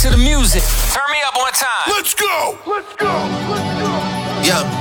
to the music. Turn me up one time. Let's go! Yeah.